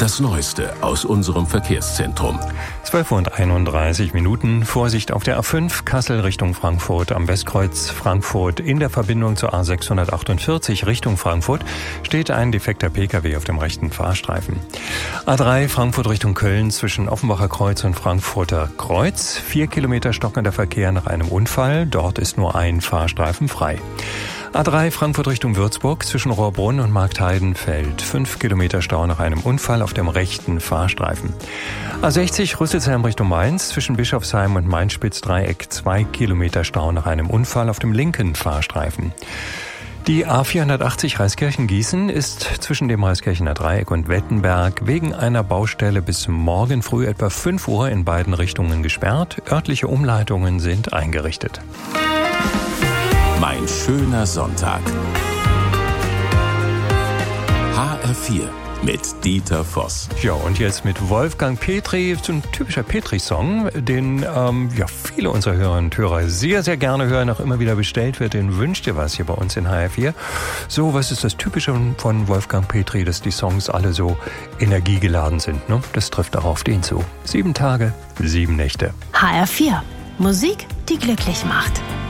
Das Neueste aus unserem Verkehrszentrum. 12:31 Uhr. Vorsicht auf der A5 Kassel Richtung Frankfurt. Am Westkreuz Frankfurt in der Verbindung zur A648 Richtung Frankfurt steht ein defekter Pkw auf dem rechten Fahrstreifen. A3 Frankfurt Richtung Köln zwischen Offenbacher Kreuz und Frankfurter Kreuz. 4 Kilometer stockender Verkehr nach einem Unfall. Dort ist nur ein Fahrstreifen frei. A3 Frankfurt Richtung Würzburg zwischen Rohrbrunn und Marktheidenfeld. 5 Kilometer Stau nach einem Unfall auf dem rechten Fahrstreifen. A60 Rüsselsheim Richtung Mainz zwischen Bischofsheim und Mainz-Spitz-Dreieck. 2 Kilometer Stau nach einem Unfall auf dem linken Fahrstreifen. Die A480 Reiskirchen-Gießen ist zwischen dem Reiskirchener Dreieck und Wettenberg wegen einer Baustelle bis morgen früh etwa 5 Uhr in beiden Richtungen gesperrt. Örtliche Umleitungen sind eingerichtet. Mein schöner Sonntag. HR4 mit Dieter Voss. Ja, und jetzt mit Wolfgang Petri, so ein typischer Petri-Song, den viele unserer Hörerinnen und Hörer sehr, sehr gerne hören, auch immer wieder bestellt wird. Den wünscht ihr was hier bei uns in HR4. So, was ist das Typische von Wolfgang Petri, dass die Songs alle so energiegeladen sind, ne? Das trifft auch auf den zu. 7 Tage, 7 Nächte. HR4. Musik, die glücklich macht.